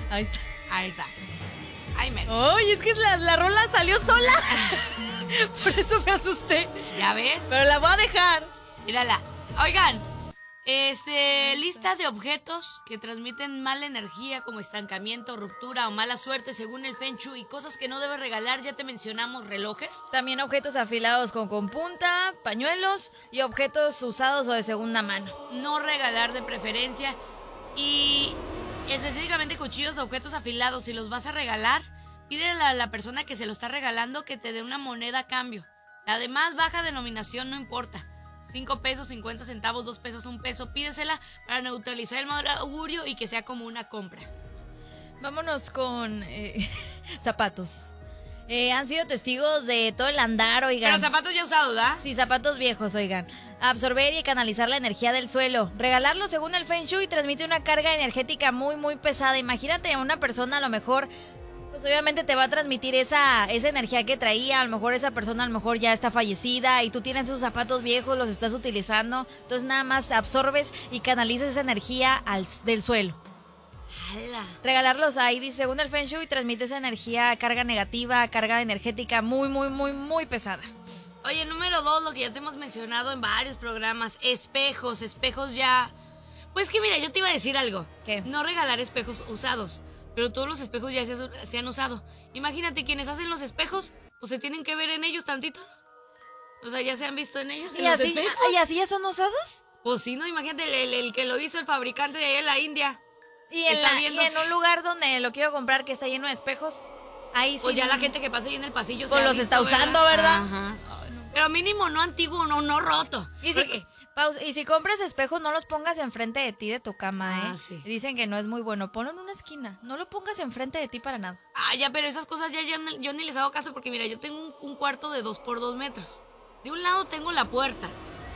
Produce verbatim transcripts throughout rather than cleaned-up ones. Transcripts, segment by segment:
Ahí está. Ahí está. Ay, me... Ay, es que la, la rola salió sola. Por eso me asusté. ¿Ya ves? Pero la voy a dejar. Mírala. Oigan, este, lista de objetos que transmiten mala energía como estancamiento, ruptura o mala suerte según el Feng Shui y cosas que no debes regalar. Ya te mencionamos relojes. También objetos afilados con, con punta, pañuelos y objetos usados o de segunda mano. No regalar de preferencia. Y específicamente cuchillos o objetos afilados. Si los vas a regalar, pídele a la persona que se lo está regalando que te dé una moneda a cambio. Además, baja denominación, no importa. Cinco pesos, cincuenta centavos, dos pesos, un peso. Pídesela para neutralizar el mal augurio y que sea como una compra. Vámonos con eh, zapatos. Eh, han sido testigos de todo el andar, oigan. Pero zapatos ya usados, ¿verdad? Sí, zapatos viejos, oigan. Absorber y canalizar la energía del suelo. Regalarlo según el Feng Shui transmite una carga energética muy, muy pesada. Imagínate a una persona a lo mejor... Pues obviamente te va a transmitir esa, esa energía que traía. A lo mejor esa persona a lo mejor ya está fallecida y tú tienes esos zapatos viejos, los estás utilizando. Entonces nada más absorbes y canalizas esa energía al, del suelo. ¡Hala! Regalarlos ahí, dice, según el Feng Shui, transmite esa energía, carga negativa, carga energética muy, muy, muy, muy pesada. Oye, número dos, lo que ya te hemos mencionado en varios programas, espejos, espejos ya... Pues que mira, yo te iba a decir algo. ¿Qué? No regalar espejos usados. Pero todos los espejos ya se, se han usado. Imagínate, quienes hacen los espejos, pues se tienen que ver en ellos tantito, ¿no? O sea, ya se han visto en ellos. ¿Y en los así, espejos. ¿Y así ya son usados? Pues sí, ¿no? Imagínate el, el, el que lo hizo, el fabricante de allá en la India. Y en, Está la, y viéndose. en un lugar donde lo quiero comprar que está lleno de espejos, ahí sí. Pues ya la gente que pasa ahí en el pasillo pues se ha los visto, está usando, ¿verdad? Ajá. Pero mínimo no antiguo, no, no roto. Y si, Porque- pausa, y si compras espejos, no los pongas enfrente de ti de tu cama, ¿eh? Ah, sí. Dicen que no es muy bueno. Ponlo en una esquina. No lo pongas enfrente de ti para nada. Ah, ya, pero esas cosas ya, ya no- yo ni les hago caso porque mira, yo tengo un, un cuarto de dos por dos metros. De un lado tengo la puerta,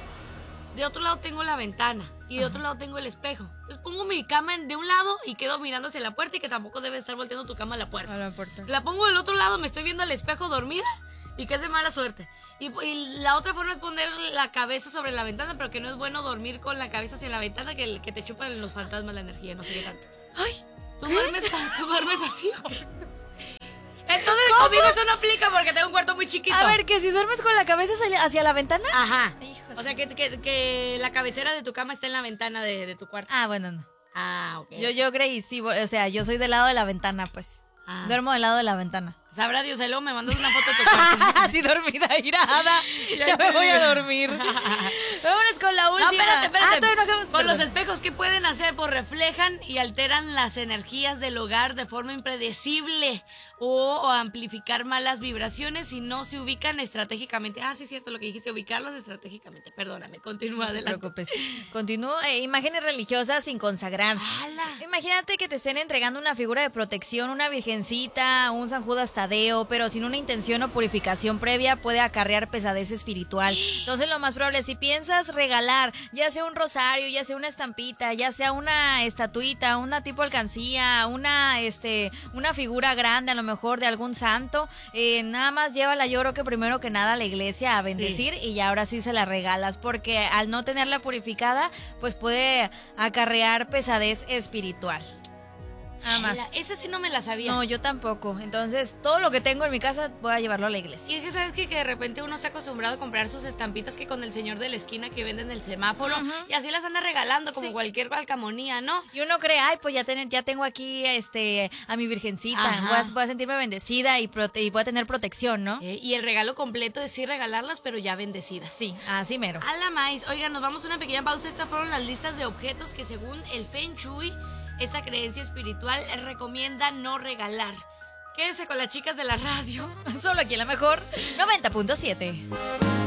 de otro lado tengo la ventana y de otro lado tengo el espejo. Entonces pongo mi cama en- de un lado y quedo mirando hacia la puerta y que tampoco debe estar volteando tu cama a la puerta. la puerta. La pongo del otro lado, me estoy viendo al espejo dormida y que es de mala suerte. Y, y la otra forma es poner la cabeza sobre la ventana, pero que no es bueno dormir con la cabeza hacia la ventana, que, que te chupan los fantasmas la energía, no sé qué tanto. ¡Ay! ¿Tú duermes, tú duermes así? Entonces conmigo eso no aplica porque tengo un cuarto muy chiquito. A ver, que si duermes con la cabeza hacia, hacia la ventana. Ajá. Hijos. O sea, que, que, que la cabecera de tu cama está en la ventana de, de tu cuarto. Ah, bueno, no. Ah, ok. Yo, yo creí, sí, o sea, yo soy del lado de la ventana, pues. Ah. Duermo del lado de la ventana. Sabrá Dios, el me mandas una foto de tu cuarto. Así dormida, irada. Ya, Ya me te voy a digo. dormir. Vámonos con la No, última. espérate, espérate. Ah, todavía no acabamos. Con los Perdón. espejos, ¿qué pueden hacer? Pues reflejan y alteran las energías del hogar de forma impredecible o, o amplificar malas vibraciones si no se ubican estratégicamente. Ah, sí es cierto lo que dijiste, ubicarlos estratégicamente. Perdóname, continúa No te adelante. preocupes. Continúo. Eh, imágenes religiosas sin consagrar. ¡Hala! Imagínate que te estén entregando una figura de protección, una virgencita, un San Judas Tadeo, pero sin una intención o purificación previa puede acarrear pesadez espiritual. Entonces lo más probable, si piensas regalar, ya sea un rosario, ya sea una estampita, ya sea una estatuita, una tipo alcancía, una este, una figura grande a lo mejor de algún santo, eh, nada más llévala, yo creo que primero que nada a la iglesia a bendecir y ya ahora sí se la regalas, porque al no tenerla purificada, pues puede acarrear pesadez espiritual. Nada más. ¡Hala! Esa sí no me la sabía. No, yo tampoco. Entonces, todo lo que tengo en mi casa voy a llevarlo a la iglesia. Y es que sabes que, que de repente uno está acostumbrado a comprar sus estampitas que con el señor de la esquina que venden el semáforo, Ujú. y así las anda regalando como Sí. cualquier calcamonía, ¿no? Y uno cree, ay, pues ya, tener, ya tengo aquí este a mi virgencita, Ajá. voy a, voy a sentirme bendecida y, prote y voy a tener protección, ¿no? Eh, y el regalo completo es sí regalarlas, pero ya bendecidas. Sí, así mero. A la maíz. Oigan, nos vamos a una pequeña pausa. Estas fueron las listas de objetos que según el Feng Shui, esta creencia espiritual recomienda no regalar. Quédense con las chicas de la radio. Solo aquí en la mejor noventa punto siete.